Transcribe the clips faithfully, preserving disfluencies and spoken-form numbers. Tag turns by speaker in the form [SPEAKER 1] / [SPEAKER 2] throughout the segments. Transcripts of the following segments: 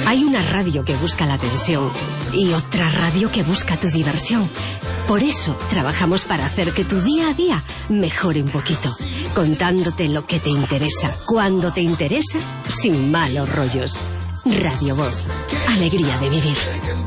[SPEAKER 1] Hay una radio que busca la atención y otra radio que busca tu diversión. Por eso trabajamos para hacer que tu día a día mejore un poquito, contándote lo que te interesa, cuando te interesa, sin malos rollos. Radio Voz, alegría de vivir.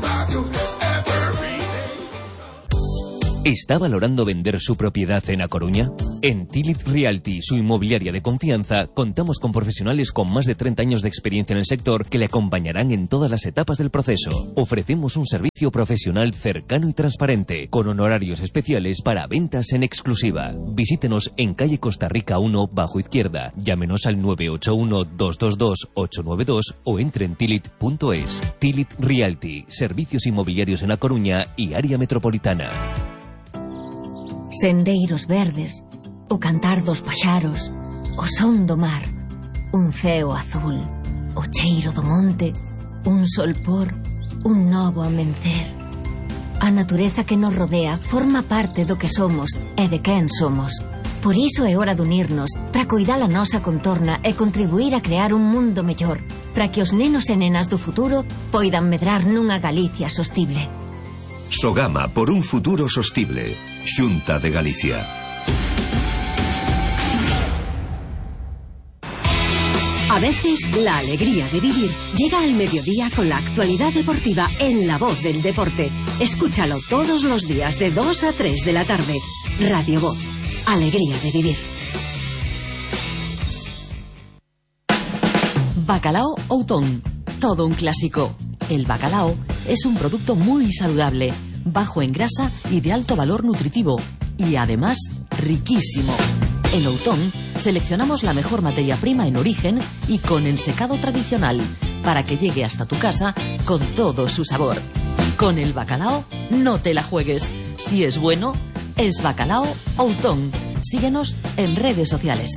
[SPEAKER 2] ¿Está valorando vender su propiedad en A Coruña? En Tilit Realty, su inmobiliaria de confianza, contamos con profesionales con más de treinta años de experiencia en el sector que le acompañarán en todas las etapas del proceso. Ofrecemos un servicio profesional cercano y transparente, con honorarios especiales para ventas en exclusiva. Visítenos en calle Costa Rica uno, bajo izquierda. Llámenos al nueve ocho uno, dos dos dos, ocho nueve dos o entre en tilit punto es. Tilit Realty, servicios inmobiliarios en A Coruña y área metropolitana.
[SPEAKER 3] Sendeiros verdes, o cantar dos paxaros, o son do mar, un ceo azul, o cheiro do monte, un solpor, un novo amencer. A natureza que nos rodea forma parte do que somos e de quen somos. Por iso é hora de unirnos para coidar a nosa contorna e contribuir a crear un mundo mellor, para que os nenos e nenas do futuro poidan medrar nunha Galicia sostible.
[SPEAKER 4] Sogama por un futuro sostible. Xunta de Galicia.
[SPEAKER 1] A veces la alegría de vivir llega al mediodía con la actualidad deportiva en La Voz del Deporte. Escúchalo todos los días de dos a tres de la tarde. Radio Voz, alegría de vivir.
[SPEAKER 5] Bacalao Outón, todo un clásico. El bacalao es un producto muy saludable, bajo en grasa y de alto valor nutritivo, y además riquísimo. En Outón seleccionamos la mejor materia prima en origen y con ensecado tradicional, para que llegue hasta tu casa con todo su sabor. Con el bacalao no te la juegues. Si es bueno, es Bacalao Outón. Síguenos en redes sociales.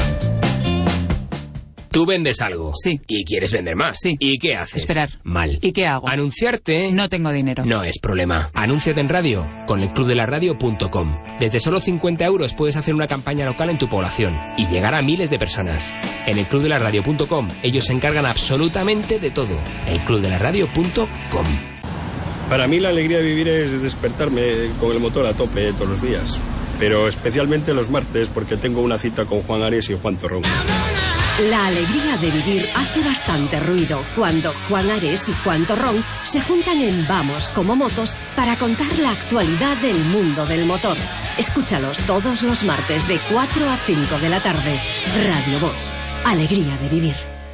[SPEAKER 6] Tú vendes algo.
[SPEAKER 7] Sí.
[SPEAKER 6] Y quieres vender más.
[SPEAKER 7] Sí.
[SPEAKER 6] ¿Y qué haces?
[SPEAKER 7] Esperar.
[SPEAKER 6] Mal.
[SPEAKER 7] ¿Y qué hago?
[SPEAKER 6] Anunciarte.
[SPEAKER 7] No tengo dinero.
[SPEAKER 6] No es problema. Anúnciate en radio con el club de la radio punto com. Desde solo cincuenta euros puedes hacer una campaña local en tu población y llegar a miles de personas. En el club de la radio punto com ellos se encargan absolutamente de todo. el club de la radio punto com.
[SPEAKER 8] Para mí la alegría de vivir es despertarme con el motor a tope todos los días. Pero especialmente los martes porque tengo una cita con Juan Ares y Juan Torrón.
[SPEAKER 1] La alegría de vivir hace bastante ruido cuando Juan Ares y Juan Torrón se juntan en Vamos como Motos para contar la actualidad del mundo del motor. Escúchalos todos los martes de cuatro a cinco de la tarde. Radio Voz, alegría de vivir.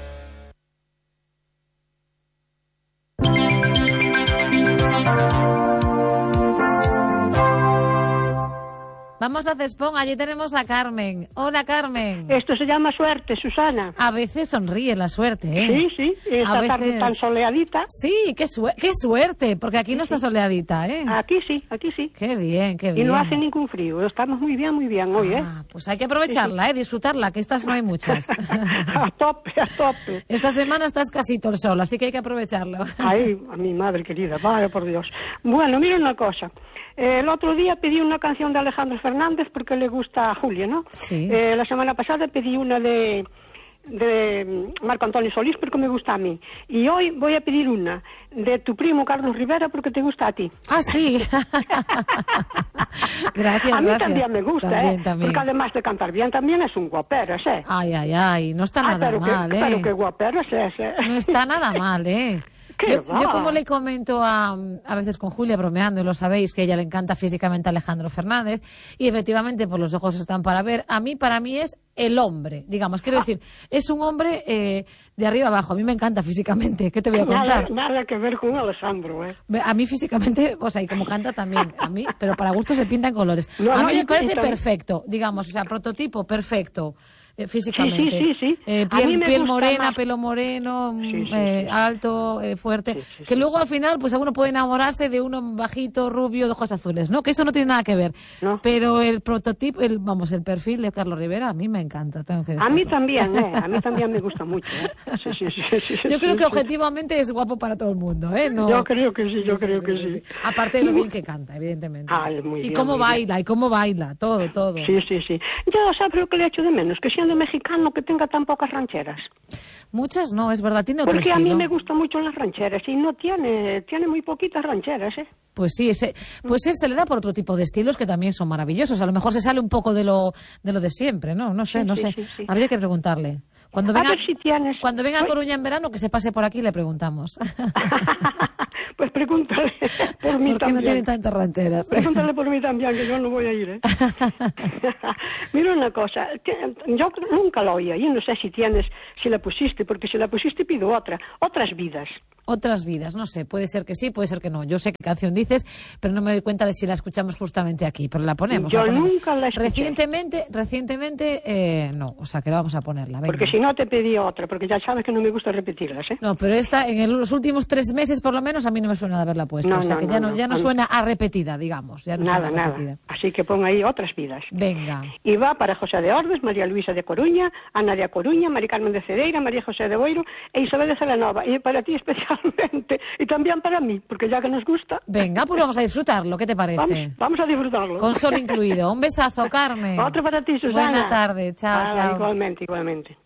[SPEAKER 9] Vamos a Cespón, allí tenemos a Carmen. Hola, Carmen.
[SPEAKER 10] Esto se llama suerte, Susana.
[SPEAKER 9] A veces sonríe la suerte, ¿eh?
[SPEAKER 10] Sí, sí, esta
[SPEAKER 9] a veces...
[SPEAKER 10] tarde tan soleadita.
[SPEAKER 9] Sí, qué, su... qué suerte, porque aquí no está soleadita, ¿eh?
[SPEAKER 10] Aquí sí, aquí sí.
[SPEAKER 9] Qué bien, qué bien.
[SPEAKER 10] Y no hace ningún frío, estamos muy bien, muy bien hoy, ¿eh?
[SPEAKER 9] Ah, pues hay que aprovecharla, sí, sí. ¿eh? Disfrutarla, que estas no hay muchas.
[SPEAKER 10] A tope, a tope.
[SPEAKER 9] Esta semana está escasito el sol, así que hay que aprovecharlo.
[SPEAKER 10] Ay, a mi madre querida, vaya por Dios. Bueno, mira una cosa. Eh, el otro día pedí una canción de Alejandro Fernández porque le gusta a Julia, ¿no?
[SPEAKER 9] Sí.
[SPEAKER 10] Eh, la semana pasada pedí una de, de Marco Antonio Solís porque me gusta a mí. Y hoy voy a pedir una de tu primo Carlos Rivera porque te gusta a ti.
[SPEAKER 9] Ah, sí. Gracias,
[SPEAKER 10] a mí
[SPEAKER 9] gracias.
[SPEAKER 10] También me gusta,
[SPEAKER 9] también,
[SPEAKER 10] ¿eh?
[SPEAKER 9] También.
[SPEAKER 10] Porque además de cantar bien, también es un guaperas, ¿eh?
[SPEAKER 9] Ay, ay, ay, no está
[SPEAKER 10] ah,
[SPEAKER 9] nada
[SPEAKER 10] pero
[SPEAKER 9] mal,
[SPEAKER 10] que,
[SPEAKER 9] ¿eh?
[SPEAKER 10] Pero qué guaperas es, ¿eh?
[SPEAKER 9] No está nada mal, ¿eh? Yo, yo como le comento a, a veces con Julia bromeando, y lo sabéis, que a ella le encanta físicamente a Alejandro Fernández, y efectivamente por los ojos están para ver. A mí, para mí es el hombre, digamos, quiero decir, es un hombre eh, de arriba abajo. A mí me encanta físicamente, ¿qué te voy a contar?
[SPEAKER 10] Nada, nada que ver con Alejandro, ¿eh?
[SPEAKER 9] A mí físicamente, o sea, y como canta también, a mí, pero para gusto se pintan colores.
[SPEAKER 10] No,
[SPEAKER 9] a
[SPEAKER 10] no,
[SPEAKER 9] mí me
[SPEAKER 10] y,
[SPEAKER 9] parece
[SPEAKER 10] y
[SPEAKER 9] perfecto, digamos, o sea, prototipo perfecto. Eh, físicamente.
[SPEAKER 10] Sí, sí, sí, sí.
[SPEAKER 9] Eh, piel, piel morena,
[SPEAKER 10] más.
[SPEAKER 9] pelo moreno,
[SPEAKER 10] sí, sí,
[SPEAKER 9] eh,
[SPEAKER 10] sí, sí.
[SPEAKER 9] alto, eh, fuerte. Sí, sí,
[SPEAKER 10] sí.
[SPEAKER 9] Que luego al final, pues uno puede enamorarse de uno bajito, rubio, de ojos azules, ¿no? Que eso no tiene nada que ver.
[SPEAKER 10] No.
[SPEAKER 9] Pero el prototipo, el, vamos, el perfil de Carlos Rivera a mí me encanta, tengo que decirlo.
[SPEAKER 10] A mí también, ¿eh? A mí también me gusta mucho, ¿eh? Sí, sí, sí, sí, sí,
[SPEAKER 9] yo creo
[SPEAKER 10] sí,
[SPEAKER 9] que
[SPEAKER 10] sí.
[SPEAKER 9] objetivamente es guapo para todo el mundo, ¿eh? No...
[SPEAKER 10] Yo creo que sí,
[SPEAKER 9] sí
[SPEAKER 10] yo
[SPEAKER 9] sí,
[SPEAKER 10] creo
[SPEAKER 9] sí,
[SPEAKER 10] que
[SPEAKER 9] sí,
[SPEAKER 10] sí.
[SPEAKER 9] sí. Aparte de lo bien que canta, evidentemente.
[SPEAKER 10] Ay, muy
[SPEAKER 9] y
[SPEAKER 10] bien,
[SPEAKER 9] cómo
[SPEAKER 10] muy
[SPEAKER 9] baila,
[SPEAKER 10] bien.
[SPEAKER 9] y cómo baila, todo, todo.
[SPEAKER 10] Sí, sí, sí. Yo, ¿sabes lo que le echo de menos? Que si tiene mexicano que tenga tan pocas rancheras?
[SPEAKER 9] Muchas no, es verdad, tiene otro
[SPEAKER 10] Porque
[SPEAKER 9] estilo.
[SPEAKER 10] a mí me gustan mucho las rancheras y no tiene, tiene muy poquitas rancheras, ¿eh?
[SPEAKER 9] Pues sí, ese, pues él se le da por otro tipo de estilos que también son maravillosos. A lo mejor se sale un poco de lo de lo de siempre, ¿no? No sé,
[SPEAKER 10] Sí,
[SPEAKER 9] no
[SPEAKER 10] sí,
[SPEAKER 9] sé.
[SPEAKER 10] sí, sí.
[SPEAKER 9] Habría que preguntarle. Cuando venga,
[SPEAKER 10] A ver si tienes...
[SPEAKER 9] cuando venga a Coruña en verano, que se pase por aquí y le preguntamos.
[SPEAKER 10] Pues pregúntale por mí
[SPEAKER 9] ¿Por qué
[SPEAKER 10] también.
[SPEAKER 9] no tiene tantas rancheras?
[SPEAKER 10] Pregúntale por mí también, que yo no voy a ir, ¿eh? Mira una cosa, que yo nunca la oí y no sé si tienes, si la pusiste, porque si la pusiste pido otra, Otras vidas.
[SPEAKER 9] Otras vidas, no sé, puede ser que sí, puede ser que no. Yo sé qué canción dices, pero no me doy cuenta de si la escuchamos justamente aquí, pero la ponemos.
[SPEAKER 10] Yo
[SPEAKER 9] la ponemos.
[SPEAKER 10] nunca la escuché.
[SPEAKER 9] Recientemente, recientemente, eh, no, o sea que la vamos a ponerla. Venga.
[SPEAKER 10] Porque si no te pedí otra, porque ya sabes que no me gusta repetirlas, ¿eh?
[SPEAKER 9] No, pero esta, en el- los últimos tres meses por lo menos, a mí no me suena de haberla puesto.
[SPEAKER 10] No,
[SPEAKER 9] o sea
[SPEAKER 10] no,
[SPEAKER 9] que
[SPEAKER 10] no,
[SPEAKER 9] ya no,
[SPEAKER 10] no.
[SPEAKER 9] ya no
[SPEAKER 10] A mí-
[SPEAKER 9] suena a repetida, digamos. Ya no
[SPEAKER 10] Nada,
[SPEAKER 9] suena a
[SPEAKER 10] nada.
[SPEAKER 9] repetida.
[SPEAKER 10] Así que pon ahí Otras vidas.
[SPEAKER 9] Venga.
[SPEAKER 10] Y va para José de Ordes, María Luisa de Coruña, Ana de A Coruña, María Carmen de Cedeira, María José de Boiro e Isabel de Celanova. Y para ti especialmente. Y también para mí, porque ya que nos gusta.
[SPEAKER 9] Venga, pues vamos a disfrutarlo, ¿qué te parece?
[SPEAKER 10] Vamos, vamos a disfrutarlo.
[SPEAKER 9] Con sol incluido. Un besazo, Carmen.
[SPEAKER 10] Otro para ti, Susana.
[SPEAKER 9] Buena tarde, chao,
[SPEAKER 10] Ah,
[SPEAKER 9] chao.
[SPEAKER 10] Igualmente, igualmente.